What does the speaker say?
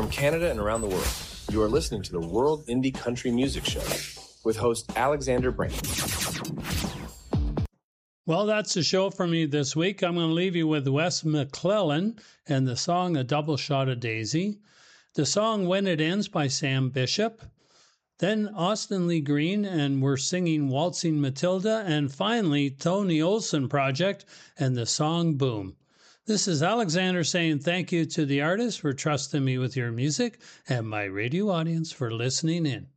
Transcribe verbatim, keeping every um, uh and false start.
from Canada and around the world. You are listening to the World Indie Country Music Show with host Alexander Brain. Well, that's the show for me this week. I'm going to leave you with Wes McClellan and the song A Double Shot of Daisy, the song When It Ends by Sam Bishop, then Austin Lee Green and We're Singing Waltzing Matilda, and finally Tony Olson Project and the song Boom. This is Alexander saying thank you to the artists for trusting me with your music and my radio audience for listening in.